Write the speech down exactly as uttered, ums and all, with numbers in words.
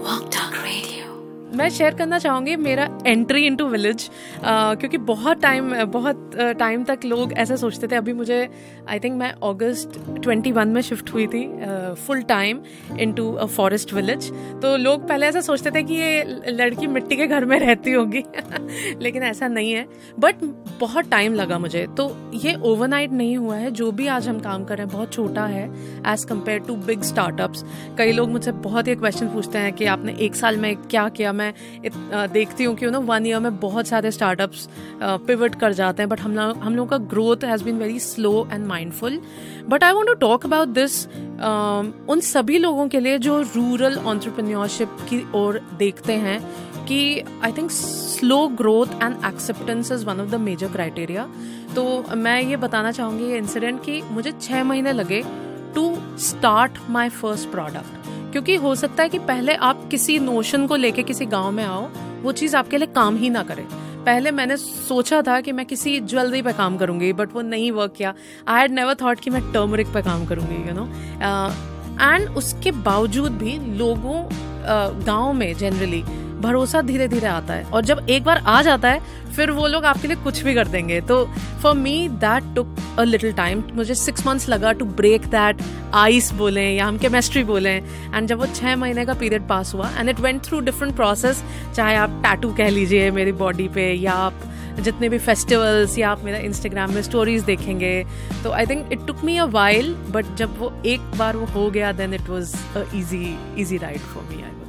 Walk Talk Radio. मैं share करना चाहूँगी मेरा एंट्री इनटू विलेज, क्योंकि बहुत टाइम बहुत टाइम uh, तक लोग ऐसा सोचते थे. अभी मुझे आई थिंक मैं अगस्त इक्कीस में शिफ्ट हुई थी full time into a forest village. तो लोग पहले ऐसा सोचते थे कि ये लड़की मिट्टी के घर में रहती होगी लेकिन ऐसा नहीं है. बट बहुत टाइम लगा मुझे. तो ये ओवरनाइट नहीं हुआ है. जो भी आज हम काम कर रहे हैं बहुत छोटा है as compare to big startups. कई लोग मुझसे बहुत ही क्वेश्चन पूछते हैं कि आपने एक साल में क्या किया. मैं देखती हूँ कि यू नो वन ईयर में बहुत सारे स्टार्टअप्स पिवट कर जाते हैं, बट हम लोग हम लोग का growth has been very slow and mindful. But I want to talk about this उन सभी लोगों के लिए जो रूरल एंटरप्रेन्योरशिप की ओर देखते हैं कि I think slow growth and acceptance is one of the major criteria. तो मैं ये बताना चाहूँगी ये इंसिडेंट कि मुझे छः महीने लगे to start my first product. क्योंकि हो सकता है कि पहले आप किसी नोशन को लेके किसी गांव में आओ, वो चीज़ आपके लिए काम ही ना करे. पहले मैंने सोचा था कि मैं किसी ज्वेलरी पे काम करूंगी, बट वो नहीं वर्क किया. आई हैड नेवर थॉट कि मैं टर्मरिक पे काम करूंगी, यू नो. एंड उसके बावजूद भी लोगों uh, गांव में जनरली भरोसा धीरे धीरे आता है, और जब एक बार आ जाता है फिर वो लोग आपके लिए कुछ भी कर देंगे. तो for me that took a little time. मुझे सिक्स मंथ्स लगा टू ब्रेक दैट आइस बोलें या हम केमिस्ट्री बोलें. एंड जब वो छः महीने का पीरियड पास हुआ and it went through different process, चाहे आप टैटू कह लीजिए मेरी बॉडी पे, या आप जितने भी फेस्टिवल्स, या आप मेरा इंस्टाग्राम में स्टोरीज देखेंगे. तो I think it took me a while, but जब वो एक बार वो हो गया then it was a easy easy ride for me.